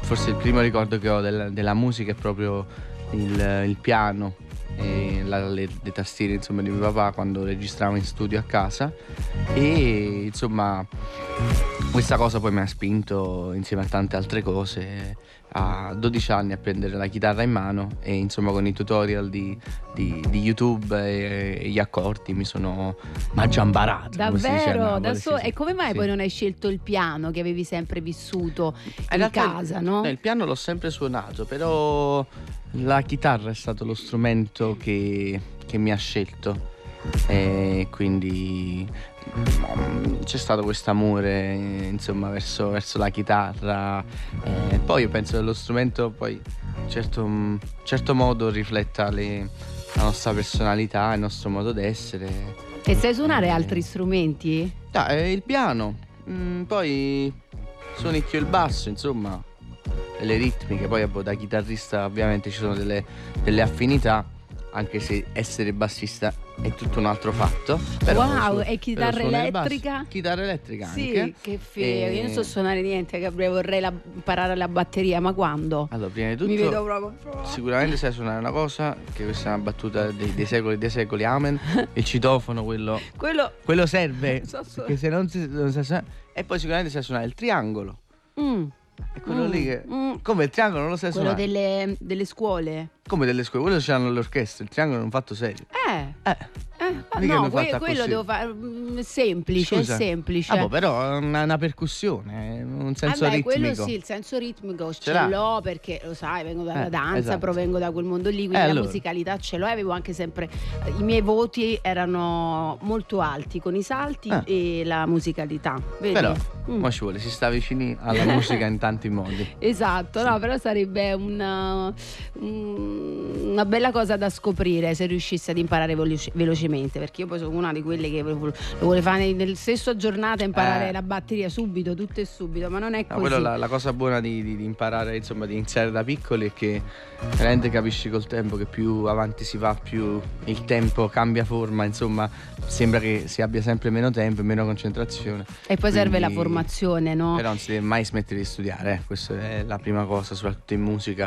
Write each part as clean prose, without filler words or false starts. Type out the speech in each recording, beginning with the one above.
forse il primo ricordo che ho della musica è proprio il piano e le tastiere, insomma, di mio papà quando registravo in studio a casa. E insomma questa cosa poi mi ha spinto, insieme a tante altre cose, a 12 anni a prendere la chitarra in mano e insomma con i tutorial di YouTube e gli accordi mi sono maggiambarato. Davvero? Sì. E come mai poi non hai scelto il piano che avevi sempre vissuto in casa, no? Il piano l'ho sempre suonato, però la chitarra è stato lo strumento che mi ha scelto, e quindi c'è stato questo amore, insomma, verso la chitarra. Poi io penso che lo strumento poi in certo modo rifletta la nostra personalità, il nostro modo d'essere. E sai suonare altri strumenti? Il piano, poi suonicchio il basso, insomma, le ritmiche. Poi da chitarrista ovviamente ci sono delle affinità, anche se essere bassista è tutto un altro fatto. Wow, e chitarra elettrica? Chitarra elettrica sì, anche. Che figo. Io non so suonare niente, Gabriele, vorrei imparare la batteria, ma quando? Allora, prima di tutto mi vedo proprio. Sicuramente sai suonare una cosa, che questa è una battuta dei secoli dei secoli, amen. Il citofono, quello serve, perché se non sai suonare. E poi sicuramente sai suonare il triangolo. È quello lì che come il triangolo non lo sai quello suonare. delle scuole. Come delle scuole, quello c'hanno l'orchestra, il triangolo non fatto serio. No, quello devo fare semplice. Scusa. È semplice. Però è una percussione, un senso ritmico. Quello sì, il senso ritmico ce l'ho, perché lo sai, vengo dalla danza, esatto. Provengo da quel mondo lì, quindi la musicalità ce l'ho, e avevo anche sempre i miei voti erano molto alti con i salti e la musicalità. Vedi? Però ma ci vuole, si sta vicini alla musica in tanti modi. Esatto, sì. No, però sarebbe una bella cosa da scoprire se riuscissi ad imparare velocemente, perché io poi sono una di quelle che lo vuole fare nel stesso giornata, imparare la batteria subito, tutto e subito, ma non è così. Quello la cosa buona di imparare, insomma, di iniziare da piccoli, è che veramente capisci col tempo che più avanti si va, più il tempo cambia forma, insomma, sembra che si abbia sempre meno tempo e meno concentrazione. E poi serve la formazione, no? Però non si deve mai smettere di studiare, questa è la prima cosa, soprattutto in musica.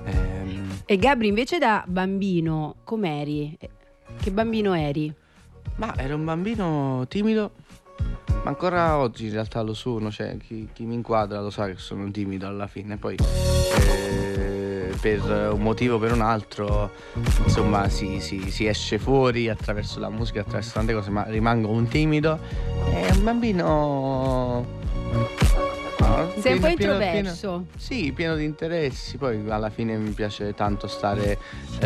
E Gabri, invece da bambino, com'eri? Che bambino eri? Ma ero un bambino timido, ma ancora oggi in realtà lo sono, cioè chi mi inquadra lo sa che sono timido alla fine. Poi per un motivo o per un altro, insomma, si esce fuori attraverso la musica, attraverso tante cose, ma rimango un timido. È un bambino. Sei un po' introverso. Sì, pieno di interessi. Poi alla fine mi piace tanto stare.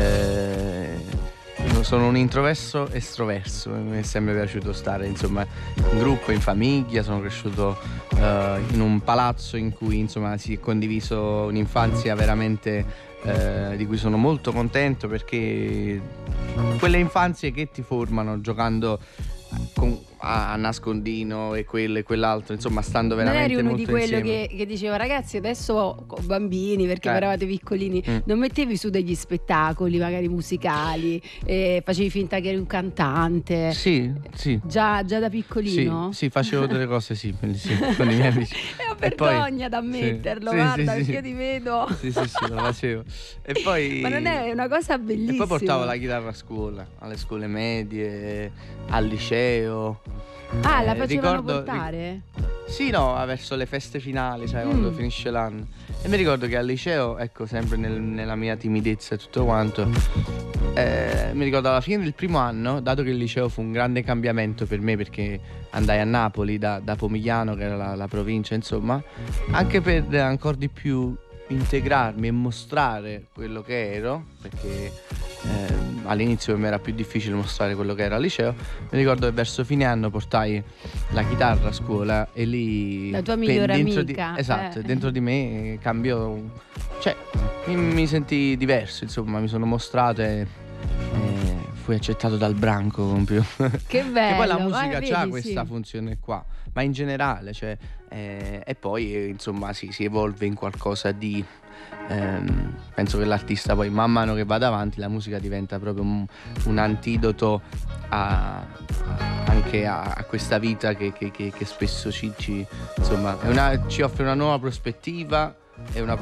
Sono un introverso estroverso. Mi è sempre piaciuto stare, insomma, in gruppo, in famiglia. Sono cresciuto in un palazzo in cui, insomma, si è condiviso un'infanzia veramente di cui sono molto contento, perché quelle infanzie che ti formano giocando a nascondino e quello e quell'altro, insomma, stando veramente molto insieme. Non eri uno di quello che diceva: ragazzi, adesso bambini, perché eravate piccolini, non mettevi su degli spettacoli magari musicali, facevi finta che eri un cantante? Sì. Già da piccolino? Sì, facevo delle cose simili, sì, con i miei amici. È vergogna ad ammetterlo, guarda, perché io ti vedo. Sì, lo facevo. E poi ma non è una cosa bellissima? E poi portavo la chitarra a scuola, alle scuole medie, al liceo. La facevano portare? Sì, no, verso le feste finali, sai, quando finisce l'anno. E mi ricordo che al liceo, ecco, sempre nella mia timidezza e tutto quanto, mi ricordo alla fine del primo anno, dato che il liceo fu un grande cambiamento per me, perché andai a Napoli da Pomigliano, che era la provincia, insomma, anche per ancora di più integrarmi e mostrare quello che ero, perché all'inizio mi era più difficile mostrare quello che era al liceo. Mi ricordo che verso fine anno portai la chitarra a scuola e lì la tua migliore amica, esatto, dentro di me cambiò, cioè mi sentii diverso, insomma, mi sono mostrato e fui accettato dal branco con più. Che bello. Che poi la musica c'ha questa funzione qua, ma in generale, cioè, e poi insomma si evolve in qualcosa di penso che l'artista poi man mano che va davanti, la musica diventa proprio un antidoto anche a questa vita che spesso ci insomma ci offre una nuova prospettiva e una